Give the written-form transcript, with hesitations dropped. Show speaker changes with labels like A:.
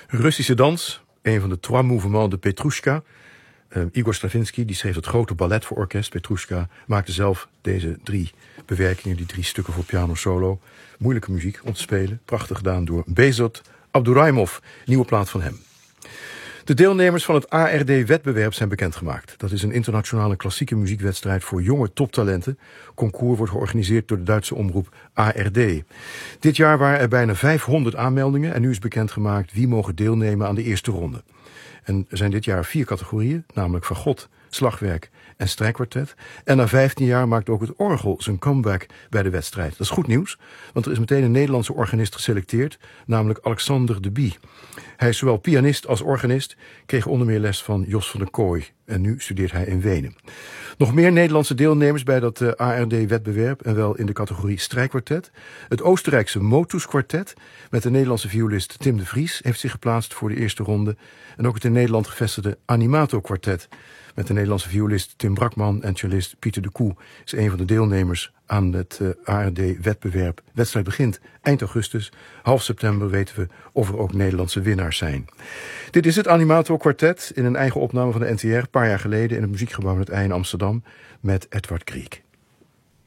A: Russische dans, een van de trois mouvements de Petrouchka. Igor Stravinsky die schreef het grote ballet voor orkest. Petrouchka maakte zelf deze 3 bewerkingen, die 3 stukken voor piano solo. Moeilijke muziek om te spelen, prachtig gedaan door Bezot Abduraimov, nieuwe plaat van hem. De deelnemers van het ARD-wetbewerp zijn bekendgemaakt. Dat is een internationale klassieke muziekwedstrijd voor jonge toptalenten. Concours wordt georganiseerd door de Duitse omroep ARD. Dit jaar waren er bijna 500 aanmeldingen en nu is bekendgemaakt wie mogen deelnemen aan de eerste ronde. En er zijn dit jaar 4 categorieën, namelijk fagot, slagwerk en strijkkwartet. En na 15 jaar maakt ook het orgel zijn comeback bij de wedstrijd. Dat is goed nieuws, want er is meteen een Nederlandse organist geselecteerd, namelijk Alexander de Bie. Hij is zowel pianist als organist, kreeg onder meer les van Jos van der Kooi en nu studeert hij in Wenen. Nog meer Nederlandse deelnemers bij dat ARD-wetbewerp en wel in de categorie strijkkwartet. Het Oostenrijkse Motus Quartet met de Nederlandse violist Tim de Vries heeft zich geplaatst voor de eerste ronde. En ook het in Nederland gevestigde Animato Quartet met de Nederlandse violist Tim Brakman en cellist Pieter de Koe is een van de deelnemers aan het ARD-wetbewerp. De wedstrijd begint eind augustus. Half september weten we of er ook Nederlandse winnaars zijn. Dit is het Animato Quartet in een eigen opname van de NTR, een paar jaar geleden in het Muziekgebouw aan het IJ in Amsterdam met Edward Grieg.